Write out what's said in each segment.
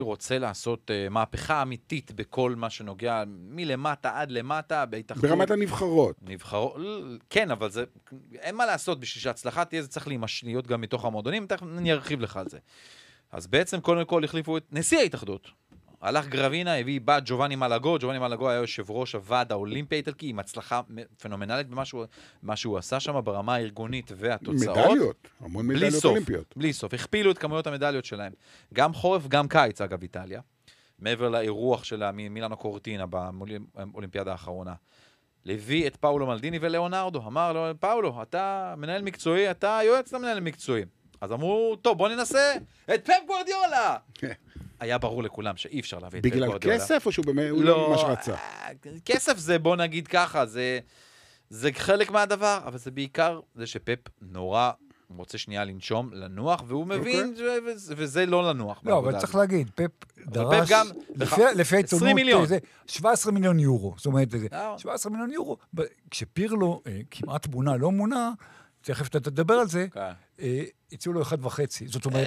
רוצה לעשות מהפכה אמיתית בכל מה שנוגע מלמטה עד למטה, בהתאחדות. ברמת הנבחרות. כן, אבל זה, אין מה לעשות, בשביל שההצלחה תהיה, זה צריך להיות גם מתוך המועדונים, אני ארחיב לך על זה. אז בעצם קודם כל החליפו את נשיא ההתאחדות. הלך גרבינה, הביא בת ג'ובאני מלאגו, ג'ובאני מלאגו היה יושב ראש הוועד האולימפי האיטלקי, עם הצלחה פנומנלית במה שהוא עשה שם ברמה הארגונית והתוצאות. מדליות, המון מדליות אולימפיות. בלי סוף, הכפילו את כמויות המדליות שלהם. גם חורף, גם קיץ, אגב, איטליה. מעבר לאירוח שלה מילאנו קורטינה באולימפיאדה האחרונה. לביא את פאולו מלדיני ולאונרדו. אמר לו, פאולו, אתה מנהל מקצועי, אתה יועץ למנהל מקצועי. אז אמרו, טוב, בוא ננסה את פפ גוארדיולה. היה ברור לכולם שאי אפשר להביא את פפ גוארדיולה. בגלל כסף או שהוא לא ממש רצה? כסף זה, בוא נגיד ככה, זה חלק מהדבר, אבל זה בעיקר זה שפפ נורא רוצה שנייה לנשום, לנוח, והוא מבין, וזה לא לנוח. לא, אבל צריך להגיד, פפ דרש, לפי העיתונות, 17 מיליון יורו. זאת אומרת, 17 מיליון יורו. כשפירלו כמעט מונה, לא מונה, תכף אתה תדבר על זה, הציעו לו 1.5. זאת אומרת...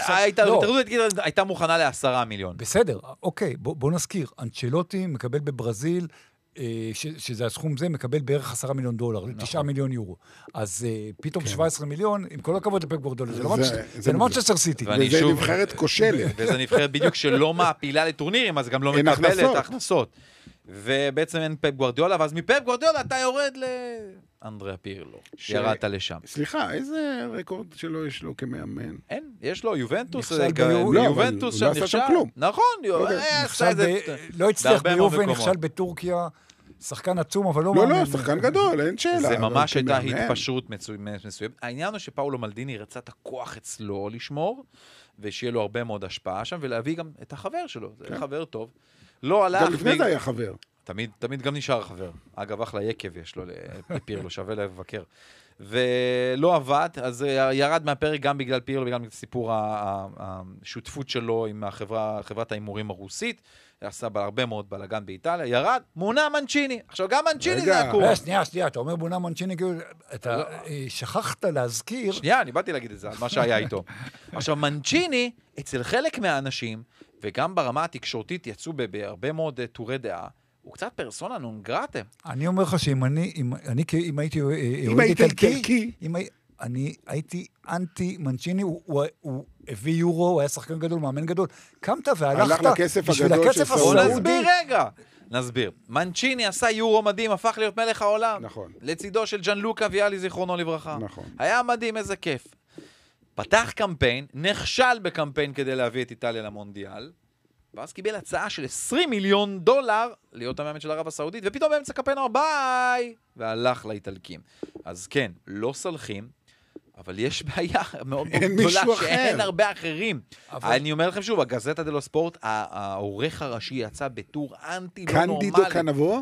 הייתה מוכנה ל10 מיליון. בסדר, אוקיי, בוא נזכיר. אנצ'לוטי מקבל בברזיל, שזה הסכום זה, מקבל בערך 10 מיליון דולר, 9 מיליון יורו. אז פתאום 17 מיליון, עם כל הכבוד לפפ גוארדיולה, זה לא מנצ'סטר סיטי. וזה נבחרת כושלת. וזה נבחרת בדיוק שלא מעפילה לטורנירים, אז גם לא מקבלת הכנסות. ובעצם אין פפ גוארדיולה, ואז מפפ גוארדיולה אתה יורד לאנדריה פירלו. ירדת לשם. סליחה, איזה רקורד שלו יש לו כמאמן? אין, יש לו יובנטוס. יובנטוס לא עשה שם כלום. נכון, לא הצליח ביובל, נכשל בטורקיה, שחקן עצום, אבל לא... לא, שחקן גדול, אין שאלה. זה ממש הייתה התפשרות מסוימת. העניין הוא שפאולו מלדיני רצה את הכוח אצלו לשמור, ושיהיה לו הרבה מאוד השפעה שם, ולהביא גם את החבר שלו. זה חבר טוב. לא הלך... גם לפני זה היה חבר. תמיד גם נשאר חבר. אגב, אחלה יקב יש לו לפירלו, שווה לבקר. ולא עבד, אז ירד מהפרק גם בגלל פירלו, בגלל סיפור השותפות שלו עם חברת האימורים הרוסית, עשה הרבה מאוד בלגן באיטליה, ירד, מונה מנצ'יני. עכשיו גם מנצ'יני זה הקורה. שנייה, אתה אומר מונה מנצ'יני, אתה שכחת להזכיר... שנייה, אני באתי להגיד את זה, על מה שהיה איתו. עכשיו, מנצ'יני, אצל חלק מהאנשים, וגם ברמה התקשורתית יצאו בהרבה מאוד טורי דעה, הוא קצת פרסונה נון גרטה. אני אומר לך שאם אם הייתי איטלקי, אני הייתי אנטי מנצ'יני, הוא הביא יורו, הוא היה שחקן גדול, מאמן גדול. קמת והלכת בשביל הכסף הסעודי. נסביר. מנצ'יני עשה יורו מדהים, הפך להיות מלך העולם. נכון. לצידו של ג'אן לוקה ויאלי זיכרונו לברכה. נכון. היה מדהים, איזה כיף. פתח קמפיין, נכשל בקמפיין כדי להביא את איטליה למונדיאל, ואז קיבל הצעה של 20 מיליון דולר להיות המאמן של ערב הסעודית, ופתאום באמצע קמפיין ביי, והלך לאיטלקים. אז כן, לא סלחים, אבל יש בעיה מאוד גדולה שאין הרבה אחרים. אני אומר לכם שוב, הגזטה דלו ספורט, העורך הראשי יצא בטור אנטי לא נורמלי. קנדידו קנבו?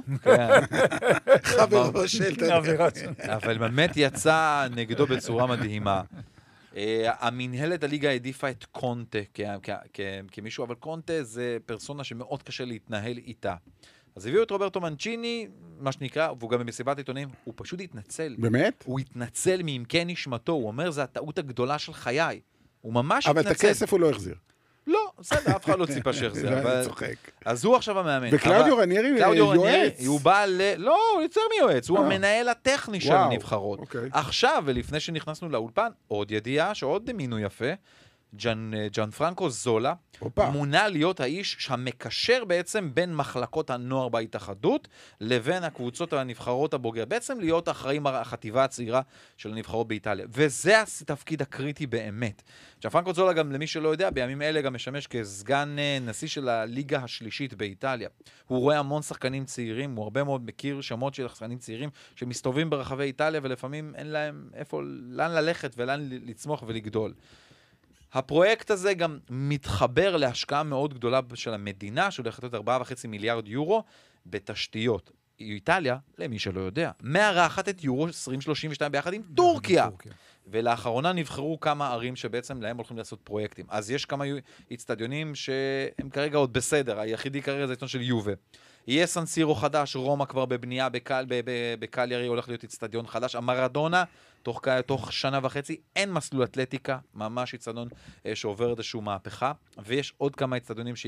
חברו של אבל באמת יצא נגדו בצורה מדהימה. המנהלת הליגה העדיפה את קונטה כמישהו, אבל קונטה זה פרסונה שמאוד קשה להתנהל איתה. אז הביאו את רוברטו מנצ'יני, מה שנקרא, והוא גם במסיבת עיתונים, הוא פשוט התנצל. באמת? הוא התנצל מעמקי נשמתו, הוא אומר, זה הטעות הגדולה של חיי. הוא ממש התנצל. אבל את הכסף הוא לא החזיר. לא, בסדר, אף אחד לא ציפה שיחזיר. אני צוחק. אז הוא עכשיו המאמן. וקלאודיו רניירי יועץ. הוא בא לא, הוא יוצר מיועץ, הוא המנהל הטכני של הנבחרות. עכשיו, ולפני שנכנסנו לאולפן, עוד ידיעה שעוד מינו יפה, ג'אן פרנקו זולה, מונה להיות האיש שהמקשר בעצם בין מחלקות הנוער בהתאחדות לבין הקבוצות הנבחרות הבוגר. בעצם להיות אחראים החטיבה הצעירה של הנבחרות באיטליה. וזה התפקיד הקריטי באמת. ג'אן פרנקו זולה, גם למי שלא יודע, בימים אלה גם משמש כסגן נשיא של הליגה השלישית באיטליה. הוא רואה המון שחקנים צעירים, הוא הרבה מאוד מכיר שמות של שחקנים צעירים שמסתובבים ברחבי איטליה, ולפעמים אין להם לאן ללכת ולאן לצמוח ולגדול. הפרויקט הזה גם מתחבר להשקעה מאוד גדולה של המדינה, שהולכת להיות 4.5 מיליארד יורו בתשתיות. איטליה, למי שלא יודע, מארחת את יורו 2032 ביחד עם טורקיה. ולאחרונה נבחרו כמה ערים שבעצם להם הולכים לעשות פרויקטים. אז יש כמה אצטדיונים שהם כרגע עוד בסדר. היחידי כרגע זה אצטדיון של יובה. יהיה סן סירו חדש, רומא כבר בבנייה, בקליארי הולך להיות אצטדיון חדש. המרדונה, תוך שנה וחצי, אין מסלול אתלטיקה, ממש אצטדיון שעובר איזשהו מהפכה. ויש עוד כמה אצטדיונים